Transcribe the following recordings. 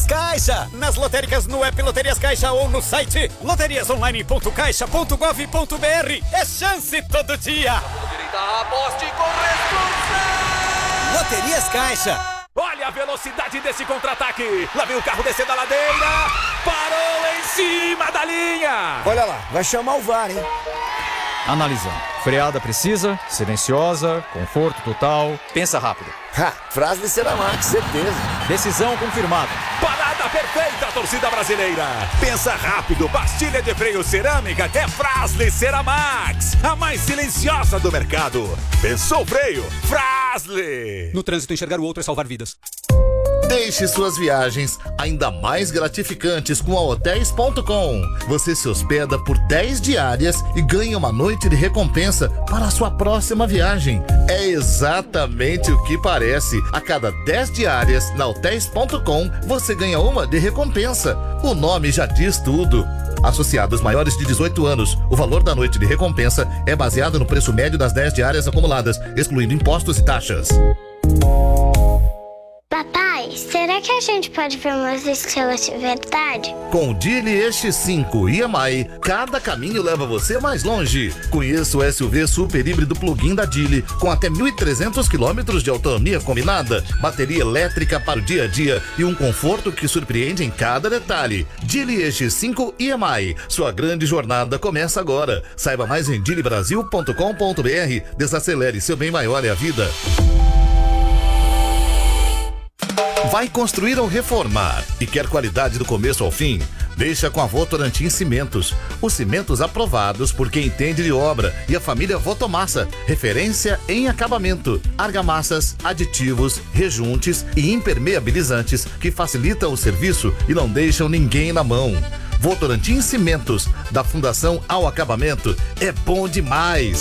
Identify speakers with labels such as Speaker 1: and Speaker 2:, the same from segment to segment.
Speaker 1: Caixa. Nas lotéricas, no app Loterias Caixa ou no site loteriasonline.caixa.gov.br. É chance todo dia.
Speaker 2: Aposte com responsabilidade.
Speaker 1: Loterias Caixa.
Speaker 2: Olha a velocidade desse contra-ataque. Lá vem o carro descendo a ladeira. Parou em cima da linha.
Speaker 3: Olha lá, vai chamar o VAR, hein?
Speaker 4: Analisando. Freada precisa, silenciosa, conforto total. Pensa rápido.
Speaker 3: Frasle Ceramax, certeza.
Speaker 4: Decisão confirmada.
Speaker 2: Parada perfeita, torcida brasileira. Pensa rápido, pastilha de freio cerâmica é Frasle Ceramax. A mais silenciosa do mercado. Pensou freio? Frasle.
Speaker 1: No trânsito, enxergar o outro é salvar vidas.
Speaker 5: Deixe suas viagens ainda mais gratificantes com a Hotéis.com. Você se hospeda por 10 diárias e ganha uma noite de recompensa para a sua próxima viagem. É exatamente o que parece. A cada 10 diárias na Hotéis.com, você ganha uma de recompensa. O nome já diz tudo. Associados maiores de 18 anos, o valor da noite de recompensa é baseado no preço médio das 10 diárias acumuladas, excluindo impostos e taxas.
Speaker 6: Papai, será que a gente pode ver umas estrelas de verdade?
Speaker 5: Com o Geely X5 EMI, cada caminho leva você mais longe. Conheça o SUV super híbrido plug-in da Geely, com até 1.300 km de autonomia combinada, bateria elétrica para o dia a dia e um conforto que surpreende em cada detalhe. Geely X5 EMI, sua grande jornada começa agora. Saiba mais em geelybrasil.com.br. Desacelere, seu bem maior é a vida. Vai construir ou reformar e quer qualidade do começo ao fim? Deixa com a Votorantim Cimentos. Os cimentos aprovados por quem entende de obra e a família Votomassa, referência em acabamento, argamassas, aditivos, rejuntes e impermeabilizantes que facilitam o serviço e não deixam ninguém na mão. Votorantim Cimentos, da fundação ao acabamento, é bom demais.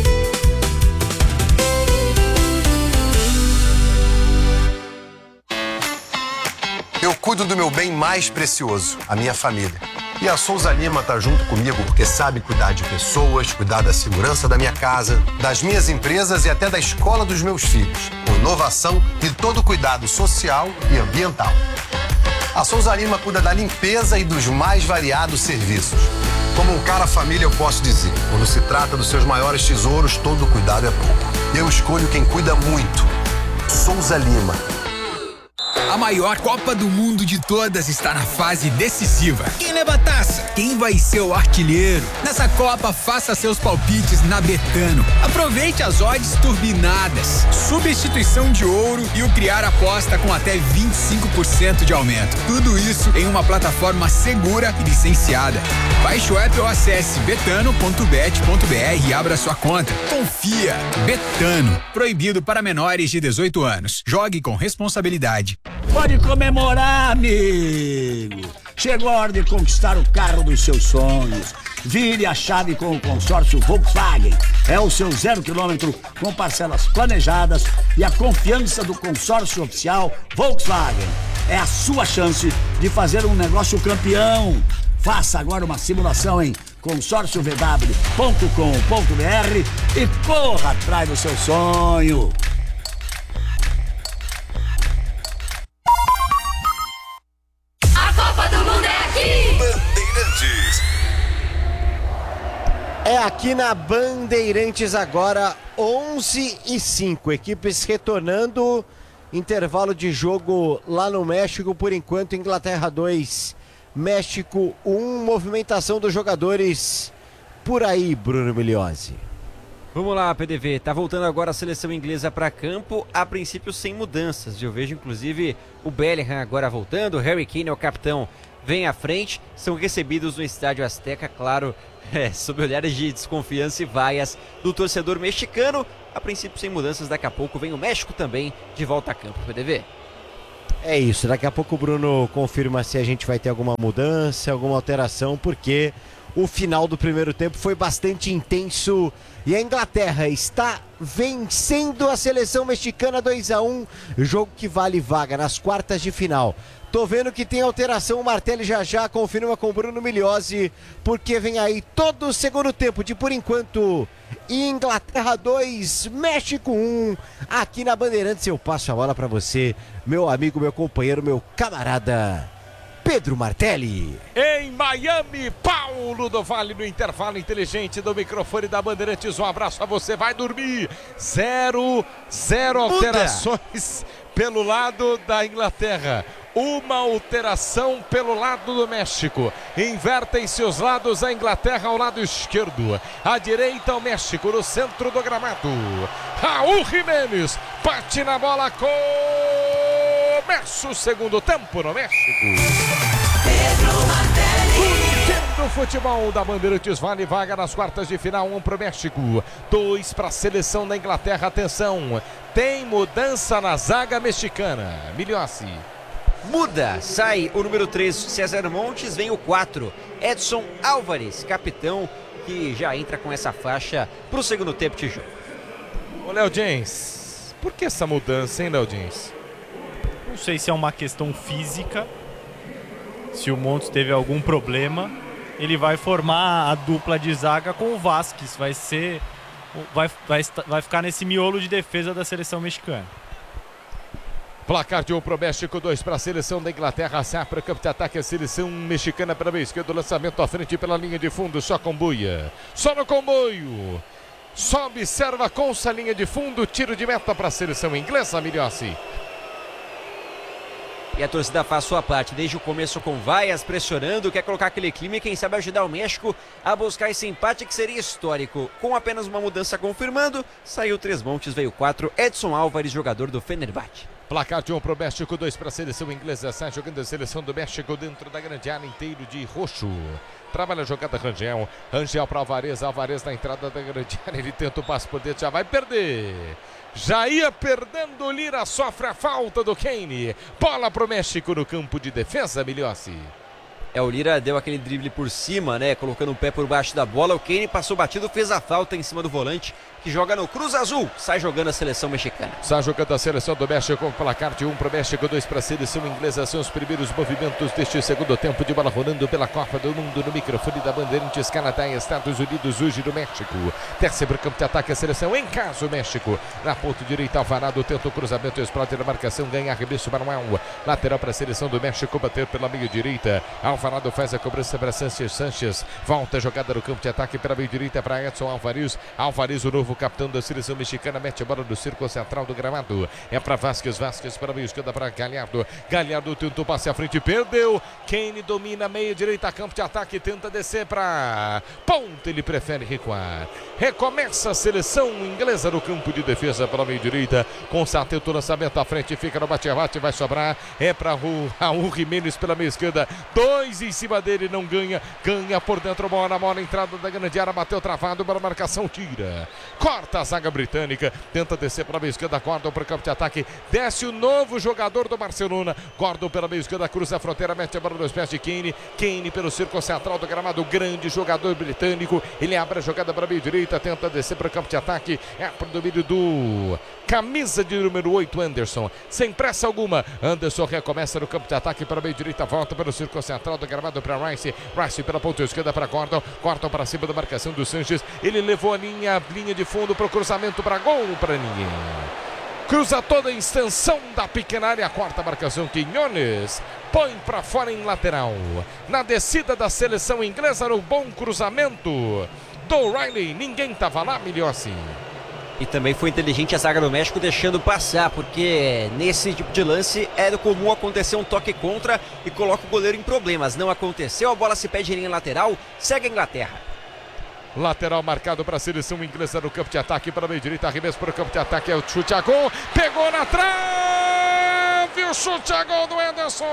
Speaker 7: Eu cuido do meu bem mais precioso, a minha família. E a Souza Lima tá junto comigo porque sabe cuidar de pessoas, cuidar da segurança da minha casa, das minhas empresas e até da escola dos meus filhos, com inovação e todo cuidado social e ambiental. A Souza Lima cuida da limpeza e dos mais variados serviços. Como um cara família, eu posso dizer, quando se trata dos seus maiores tesouros, todo cuidado é pouco. Eu escolho quem cuida muito. Souza Lima.
Speaker 8: A maior Copa do Mundo de todas está na fase decisiva. Quem leva a taça? Quem vai ser o artilheiro? Nessa Copa, faça seus palpites na Betano. Aproveite as odds turbinadas, substituição de ouro e o criar aposta com até 25% de aumento. Tudo isso em uma plataforma segura e licenciada. Baixe o app ou acesse betano.bet.br e abra sua conta. Confia. Betano. Proibido para menores de 18 anos. Jogue com responsabilidade.
Speaker 9: Pode comemorar, amigo. Chegou a hora de conquistar o carro dos seus sonhos. Vire a chave com o consórcio Volkswagen. É o seu 0 km com parcelas planejadas e a confiança do consórcio oficial Volkswagen. É a sua chance de fazer um negócio campeão. Faça agora uma simulação em consórciovw.com.br e corra atrás do seu sonho.
Speaker 5: Bandeirantes.
Speaker 10: É aqui na Bandeirantes agora, 11h05. Equipes retornando. Intervalo de jogo lá no México. Por enquanto, Inglaterra 2, México 1. Movimentação dos jogadores por aí, Bruno Migliozzi.
Speaker 11: Vamos lá, PDV. Tá voltando agora a seleção inglesa para campo, a princípio sem mudanças. Eu vejo inclusive o Bellingham agora voltando, o Harry Kane é o capitão, vem à frente, são recebidos no Estádio Azteca, claro, sob olhares de desconfiança e vaias do torcedor mexicano. A princípio sem mudanças, daqui a pouco vem o México também de volta a campo, PDV.
Speaker 10: É isso, daqui a pouco o Bruno confirma se a gente vai ter alguma mudança, alguma alteração, porque o final do primeiro tempo foi bastante intenso e a Inglaterra está vencendo a seleção mexicana 2-1, jogo que vale vaga nas quartas de final. Tô vendo que tem alteração, o Martelli já confirma com o Bruno Migliozzi, porque vem aí todo o segundo tempo de, por enquanto, Inglaterra 2, México 1, aqui na Bandeirantes. Eu passo a bola para você, meu amigo, meu companheiro, meu camarada Pedro Martelli.
Speaker 1: Em Miami, Paulo do Vale no intervalo inteligente do microfone da Bandeirantes. Um abraço a você, vai dormir. 0 alterações pelo lado da Inglaterra. Uma alteração pelo lado do México. Invertem-se os lados, a Inglaterra ao lado esquerdo, à direita o México, no centro do gramado. Raul Jiménez bate na bola, começa o segundo tempo no México. O futebol da Bandeirantes vale vaga nas quartas de final, 1 para o México, 2 para a seleção da Inglaterra. Atenção, tem mudança na zaga mexicana. Migliozzi.
Speaker 11: Muda, sai o número 3, César Montes, vem o 4, Edson Álvares, capitão, que já entra com essa faixa para o segundo tempo de jogo.
Speaker 1: Ô Léo Jens, por que essa mudança, hein, Léo Jens?
Speaker 12: Não sei se é uma questão física, se o Montes teve algum problema. Ele vai formar a dupla de zaga com o Vázquez, vai ficar nesse miolo de defesa da seleção mexicana.
Speaker 1: Placar de 1 para o México, 2 para a seleção da Inglaterra. Sai para o campo de ataque a seleção mexicana pela meia esquerda. Lançamento à frente pela linha de fundo. Só comboia. Só no comboio. Só observa com essa linha de fundo. Tiro de meta para a seleção inglesa, Migliozzi.
Speaker 11: E a torcida faz sua parte desde o começo com vaias, pressionando, quer colocar aquele clima e quem sabe ajudar o México a buscar esse empate que seria histórico. Com apenas uma mudança confirmando, saiu 3 Montes, veio 4, Edson Álvares, jogador do Fenerbahçe.
Speaker 1: Placar de 1 para o México, 2 para a seleção inglesa. Sai jogando a seleção do México dentro da grande área, inteiro de roxo. Trabalha a jogada Rangel. Rangel para Alvarez. Alvarez na entrada da grande área. Ele tenta o passe por dentro, já vai perder. Já ia perdendo o Lira, sofre a falta do Kane. Bola para o México no campo de defesa, Migliozzi.
Speaker 11: O Lira deu aquele drible por cima, né? Colocando o pé por baixo da bola. O Kane passou batido, fez a falta em cima do volante, que joga no Cruz Azul. Sai jogando a seleção mexicana.
Speaker 1: Sai jogando a seleção do México com placar de 1 para o México, 2 para a seleção inglesa. São os primeiros movimentos deste segundo tempo de bola rolando pela Copa do Mundo no microfone da Bandeirantes. Canadá e Estados Unidos hoje no México. Desce para o campo de ataque a seleção em casa o México. Na ponta direita, Alvarado tenta o cruzamento, explode na marcação, ganha arremesso manual. Lateral para a seleção do México, bater pela meia direita. Alvarado faz a cobrança para Sánchez. Volta a jogada no campo de ataque pela meia direita para Edson Álvares. Álvares, o novo capitão da seleção mexicana, mete a bola no círculo central do gramado. É para Vázquez para a meia esquerda para Galhardo. Galhardo tentou passe à frente, perdeu. Kane domina a meia direita, campo de ataque, tenta descer para ponta, ele prefere recuar. Recomeça a seleção inglesa no campo de defesa pela meia direita. Com Satento, o lançamento à frente, fica no bate-abate, vai sobrar. É para Raul Jiménez pela meia esquerda. 2 em cima dele, não ganha. Ganha por dentro, bola na bola, entrada da grande área, bateu travado pela marcação, tira. Corta a zaga britânica, tenta descer pela meia esquerda, Gordon para o campo de ataque, desce o novo jogador do Barcelona, Gordon pela meia esquerda, cruza a fronteira, mete a bola nos pés de Kane, Kane pelo círculo central do gramado, grande jogador britânico, ele abre a jogada para a meia direita, tenta descer para o campo de ataque, é para o domínio do camisa de número 8, Anderson, sem pressa alguma, Anderson recomeça no campo de ataque para a meia direita, volta pelo círculo central do gramado para Rice, Rice pela ponta esquerda para Gordon, Gordon para cima da marcação do Sánchez, ele levou a linha de fundo para o cruzamento para gol para ninguém. Cruza toda a extensão da pequena área, quarta marcação, Quinones põe para fora em lateral. Na descida da seleção inglesa, no bom cruzamento do O'Reilly, ninguém estava lá, Migliozzi.
Speaker 11: E também foi inteligente a zaga do México deixando passar, porque nesse tipo de lance é comum acontecer um toque contra e coloca o goleiro em problemas. Não aconteceu, a bola se pede em linha lateral, segue a Inglaterra.
Speaker 1: Lateral marcado para a seleção inglesa no campo de ataque, para a meia direita, arremesso para o campo de ataque, é o chute a gol, pegou na trave, o chute a gol do Anderson.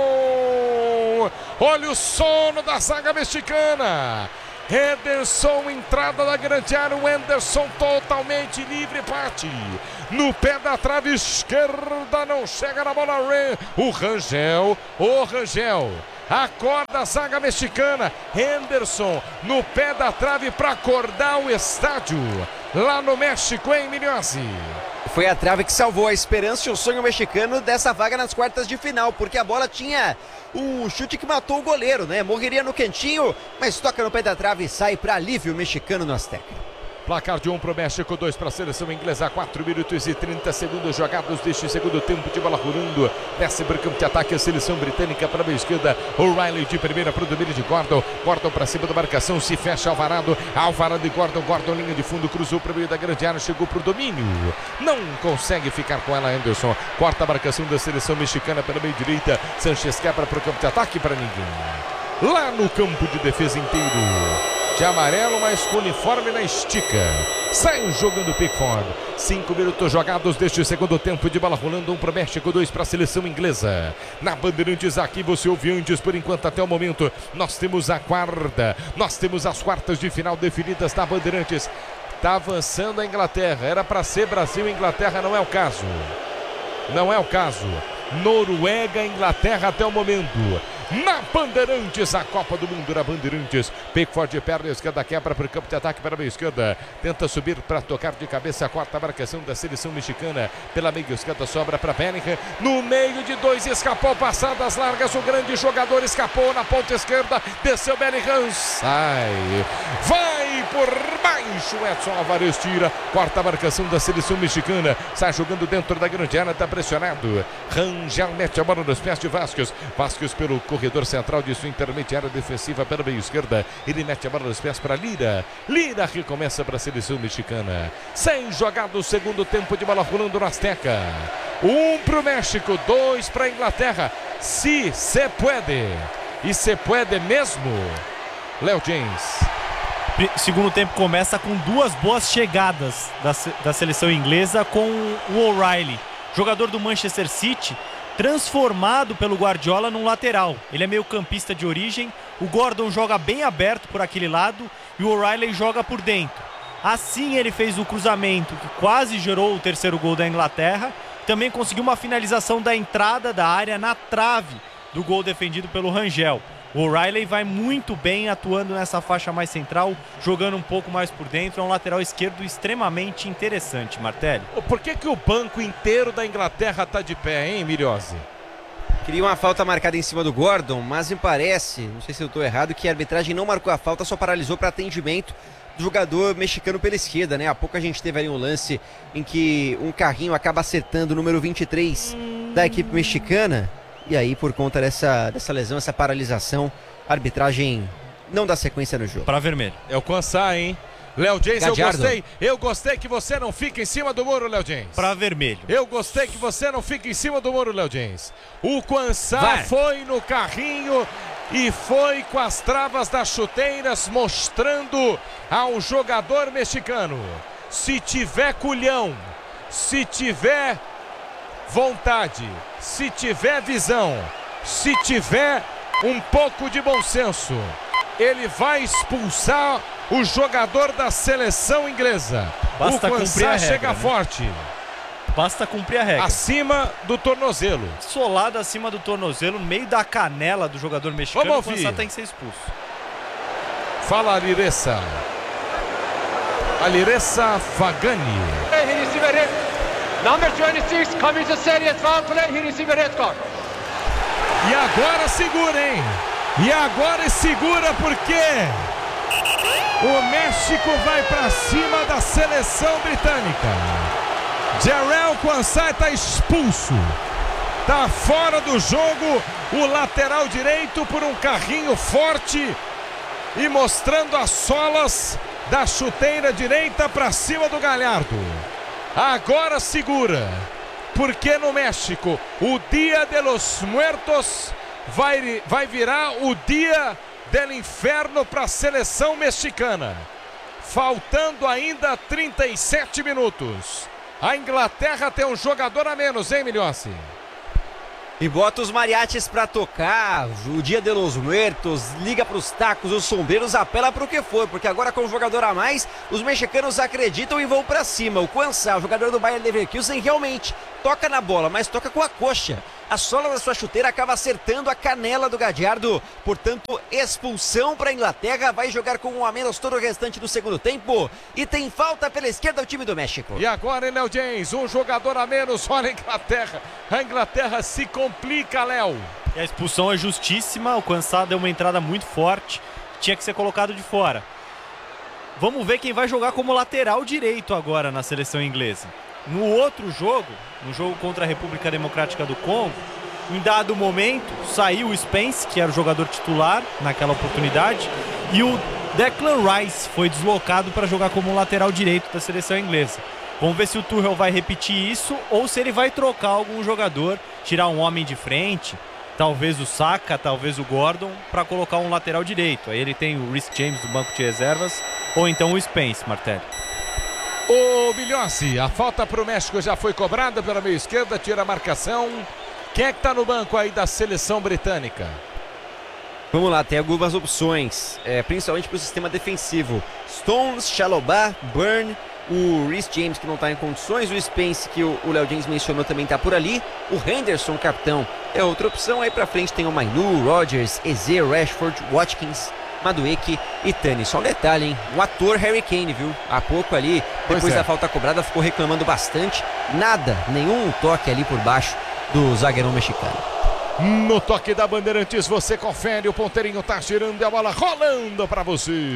Speaker 1: Olha o sono da zaga mexicana. Ederson, entrada da grande área, o Anderson totalmente livre, bate no pé da trave esquerda, não chega na bola, o Rangel, Acorda a zaga mexicana. Henderson no pé da trave para acordar o estádio. Lá no México, hein, Milhozzi?
Speaker 11: Foi a trave que salvou a esperança e o sonho mexicano dessa vaga nas quartas de final, porque a bola tinha um chute que matou o goleiro, né? Morreria no cantinho, mas toca no pé da trave e sai para alívio mexicano no Azteca.
Speaker 1: Placar de 1 para o México, 2 para a seleção inglesa, 4 minutos e 30 segundos jogados deste segundo tempo de bola rolando. Desce para o campo de ataque a seleção britânica para a esquerda. O'Reilly de primeira para o domínio de Gordon. Gordon para cima da marcação, se fecha Alvarado. Alvarado e Gordon. Gordon linha de fundo, cruzou para o meio da grande área, chegou para o domínio. Não consegue ficar com ela, Anderson. Corta a marcação da seleção mexicana pela meio direita. Sanchez quebra para o campo de ataque para ninguém. Lá no campo de defesa inteiro. De amarelo, mas com uniforme na estica. Sai o jogo do Pickford. 5 minutos jogados deste segundo tempo de bola rolando. 1 para o México, 2 para a seleção inglesa. Na Bandeirantes aqui você ouve antes, por enquanto até o momento. Nós temos a quarta. Nós temos as quartas de final definidas na Bandeirantes. Está avançando a Inglaterra. Era para ser Brasil e Inglaterra, não é o caso. Não é o caso. Noruega, Inglaterra até o momento. Na Bandeirantes, a Copa do Mundo na Bandeirantes. Pickford de perna esquerda, quebra para o campo de ataque para a meia esquerda. Tenta subir para tocar de cabeça a quarta marcação da seleção mexicana. Pela meia esquerda sobra para Bellingham. No meio de dois, escapou passadas largas. O grande jogador escapou na ponta esquerda. Desceu Bellingham, sai. Vai por baixo. Edson Álvares tira. Quarta marcação da seleção mexicana. Sai jogando dentro da grande área, está pressionado. Rangel mete a bola nos pés de Vasquez. Vasquez pelo corredor central de sua intermediária defensiva pela meia esquerda. Ele mete a bola nos pés para Lira. Lira recomeça para a seleção mexicana. 6 jogados, segundo tempo de bola rolando no Azteca. 1 para o México, 2 para a Inglaterra. Se puede. E se puede mesmo. Léo James.
Speaker 12: Segundo tempo começa com 2 boas chegadas da seleção inglesa com o O'Reilly, jogador do Manchester City, transformado pelo Guardiola num lateral. Ele é meio campista de origem, o Gordon joga bem aberto por aquele lado e o O'Reilly joga por dentro. Assim ele fez o cruzamento que quase gerou o terceiro gol da Inglaterra, também conseguiu uma finalização da entrada da área na trave do gol defendido pelo Rangel. O O'Reilly vai muito bem atuando nessa faixa mais central, jogando um pouco mais por dentro. É um lateral esquerdo extremamente interessante, Martelli.
Speaker 1: Por que o banco inteiro da Inglaterra está de pé, hein, Milhozzi?
Speaker 11: Queria uma falta marcada em cima do Gordon, mas me parece, não sei se eu estou errado, que a arbitragem não marcou a falta, só paralisou para atendimento do jogador mexicano pela esquerda, né? Há pouco a gente teve ali um lance em que um carrinho acaba acertando o número 23 da equipe mexicana. E aí, por conta dessa lesão, essa paralisação, a arbitragem não dá sequência no jogo.
Speaker 12: Para vermelho.
Speaker 1: É o Kwansá, hein? Léo James, eu gostei que você não fique em cima do muro, Léo James.
Speaker 12: Para vermelho.
Speaker 1: Eu gostei que você não fique em cima do muro, Léo James. O Kwansá foi no carrinho e foi com as travas das chuteiras, mostrando ao jogador mexicano: se tiver culhão, se tiver vontade, se tiver visão, se tiver um pouco de bom senso, ele vai expulsar o jogador da seleção inglesa.
Speaker 12: Basta
Speaker 1: o
Speaker 12: cumprir a regra,
Speaker 1: chega
Speaker 12: né?
Speaker 1: Forte.
Speaker 12: Basta cumprir a regra.
Speaker 1: Acima do tornozelo.
Speaker 12: Solado acima do tornozelo, no meio da canela do jogador mexicano.
Speaker 1: Vamos ouvir.
Speaker 12: O Kwansá tem que ser expulso.
Speaker 1: Fala Alireza. Alireza Fagani.
Speaker 13: Number 26 coming to serious foul play. He received a red card.
Speaker 1: E agora segura, hein? E agora segura porque o México vai para cima da seleção britânica. Jarrell Kwansá está expulso. Está fora do jogo o lateral direito por um carrinho forte e mostrando as solas da chuteira direita para cima do Galhardo. Agora segura, porque no México o Dia de los Muertos vai virar o Dia del Inferno para a seleção mexicana. Faltando ainda 37 minutos. A Inglaterra tem um jogador a menos, hein, Milhozzi?
Speaker 11: E bota os mariachis pra tocar, o Dia de los Muertos, liga pros tacos, os sombreiros, apela pro que for, porque agora com um jogador a mais, os mexicanos acreditam e vão pra cima. O Kwansá, o jogador do Bayer Leverkusen, realmente toca na bola, mas toca com a coxa. A sola da sua chuteira acaba acertando a canela do Gadiardo. Portanto, expulsão para a Inglaterra. Vai jogar com um a menos todo o restante do segundo tempo. E tem falta pela esquerda o time do México.
Speaker 1: E agora, Léo James, um jogador a menos. Olha a Inglaterra. A Inglaterra se complica, Léo.
Speaker 12: E a expulsão é justíssima. O Cansado deu uma entrada muito forte. Tinha que ser colocado de fora. Vamos ver quem vai jogar como lateral direito agora na seleção inglesa. No outro jogo, no jogo contra a República Democrática do Congo, em dado momento, saiu o Spence, que era o jogador titular naquela oportunidade, e o Declan Rice foi deslocado para jogar como lateral direito da seleção inglesa. Vamos ver se o Tuchel vai repetir isso ou se ele vai trocar algum jogador, tirar um homem de frente, talvez o Saka, talvez o Gordon, para colocar um lateral direito. Aí ele tem o Reece James do banco de reservas ou então o Spence, Martelli.
Speaker 1: Ô Milhossi, a falta para o México já foi cobrada pela meia esquerda, tira a marcação. Quem é que está no banco aí da seleção britânica?
Speaker 11: Vamos lá, tem algumas opções, principalmente para o sistema defensivo. Stones, Chalobah, Burn, o Reece James, que não está em condições, o Spence, que o Léo James mencionou, também está por ali. O Henderson, capitão, é outra opção. Aí para frente tem o Mainu, Rodgers, Eze, Rashford, Watkins, Madueke e Tani. Só um detalhe, hein? O ator Harry Kane, viu? Há pouco ali, depois da falta cobrada, ficou reclamando bastante. Nada, nenhum toque ali por baixo do zagueirão mexicano.
Speaker 1: No toque da Bandeirantes, você confere, o ponteirinho tá girando e a bola rolando para você.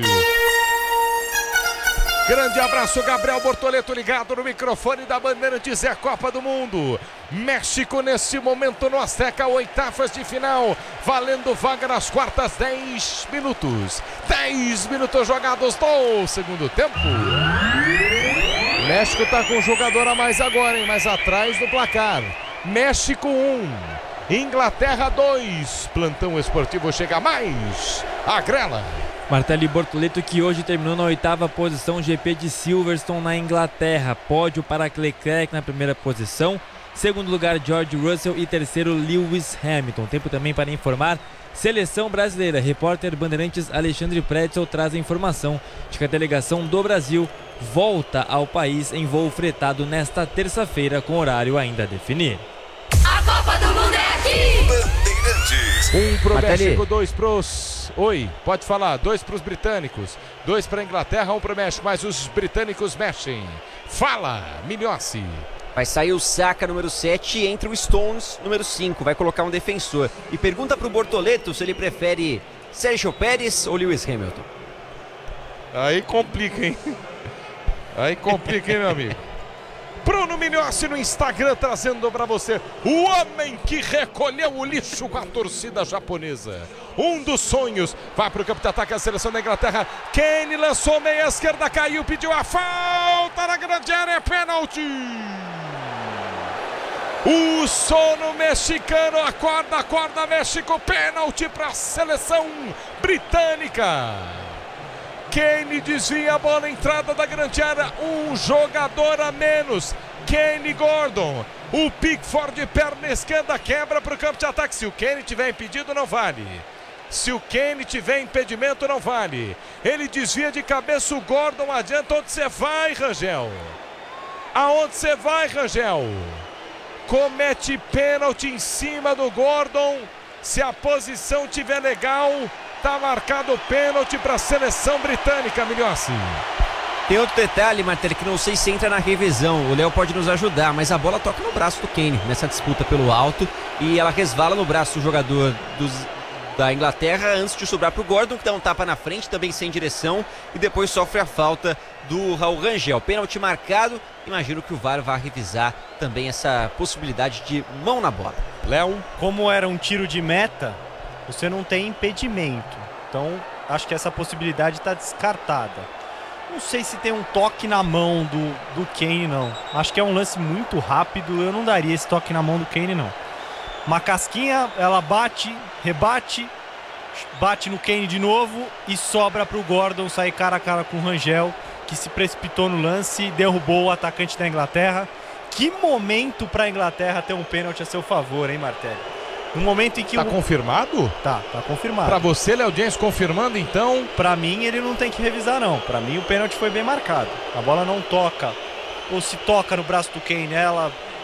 Speaker 1: Grande abraço, Gabriel Bortoleto, ligado no microfone da Bandeirantes. É a Copa do Mundo. México nesse momento no Azteca, oitavas de final, valendo vaga nas quartas. 10 minutos. 10 minutos jogados no segundo tempo. México tá com um jogador a mais agora, hein? Mais atrás do placar. México 1, Inglaterra 2. Plantão esportivo chega mais. A grela.
Speaker 14: Martelli Bortoleto, que hoje terminou na oitava posição, GP de Silverstone na Inglaterra. Pódio para Leclerc na primeira posição, segundo lugar George Russell e terceiro Lewis Hamilton. Tempo também para informar, seleção brasileira. Repórter Bandeirantes Alexandre Pretzel traz a informação de que a delegação do Brasil volta ao país em voo fretado nesta terça-feira, com horário ainda a definir.
Speaker 15: A Copa do Mundo é aqui!
Speaker 1: Bandeirantes. 1 pro México, 2 pros... Oi, pode falar. 2 pros britânicos, 2 pra Inglaterra, 1 pro México, mas os britânicos mexem. Fala, Milhossi.
Speaker 11: Vai sair o Saka, número 7, entre o Stones, número 5. Vai colocar um defensor. E pergunta pro Bortoleto se ele prefere Sérgio Pérez ou Lewis Hamilton.
Speaker 1: Aí complica, hein? Aí complica, hein, meu amigo? Bruno Milhossi no Instagram trazendo para você o homem que recolheu o lixo com a torcida japonesa. Um dos sonhos. Vai para o campo de ataque a seleção da Inglaterra. Kane lançou meia esquerda, caiu, pediu a falta na grande área, é pênalti. O sono mexicano, acorda México, pênalti para a seleção britânica. Kane desvia a bola, entrada da grande área, um jogador a menos. Kane Gordon, o Pickford, perna esquerda, quebra para o campo de ataque. Se o Kane tiver impedido, não vale. Se o Kane tiver impedimento, não vale. Ele desvia de cabeça, o Gordon adianta. Onde você vai, Rangel? Aonde você vai, Rangel? Comete pênalti em cima do Gordon. Se a posição tiver legal, tá marcado o pênalti para a seleção britânica, Milhossi.
Speaker 11: Tem outro detalhe, Martelli, que não sei se entra na revisão. O Léo pode nos ajudar, mas a bola toca no braço do Kane nessa disputa pelo alto e ela resvala no braço do jogador da Inglaterra antes de sobrar para o Gordon, que dá um tapa na frente, também sem direção, e depois sofre a falta do Raul Rangel. Pênalti marcado, imagino que o VAR vai revisar também essa possibilidade de mão na bola.
Speaker 12: Léo, como era um tiro de meta, você não tem impedimento, então acho que essa possibilidade está descartada. Não sei se tem um toque na mão do Kane, não. Acho que é um lance muito rápido, eu não daria esse toque na mão do Kane, não. Uma casquinha, ela bate, rebate, bate no Kane de novo e sobra para o Gordon sair cara a cara com o Rangel, que se precipitou no lance e derrubou o atacante da Inglaterra. Que momento para a Inglaterra ter um pênalti a seu favor, hein, Martelli? No momento em que
Speaker 1: tá confirmado?
Speaker 12: Tá confirmado.
Speaker 1: Para você, Léo James, confirmando então?
Speaker 12: Para mim, ele não tem que revisar, não. Para mim, o pênalti foi bem marcado. A bola não toca, ou se toca no braço do Kane, ela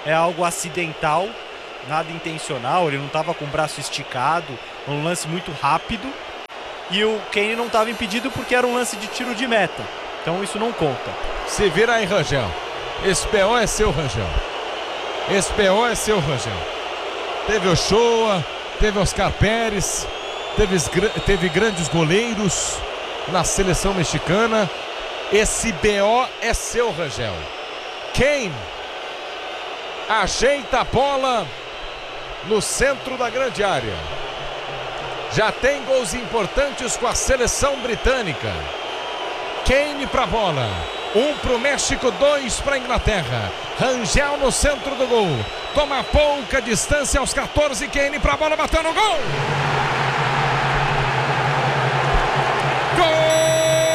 Speaker 12: é algo acidental, nada intencional, ele não estava com o braço esticado, um lance muito rápido. E o Kane não estava impedido porque era um lance de tiro de meta. Então isso não conta.
Speaker 1: Se vira aí, Rangel. Esse PO é seu, Rangel. Esse PO é seu, Rangel. Teve Ochoa, teve Oscar Pérez, teve grandes goleiros na seleção mexicana. Esse BO é seu, Rangel. Kane ajeita a bola no centro da grande área. Já tem gols importantes com a seleção britânica. Kane para a bola. 1 para o México, 2 para a Inglaterra. Rangel no centro do gol. Toma pouca distância aos 14. Kane para a bola, bateu no gol.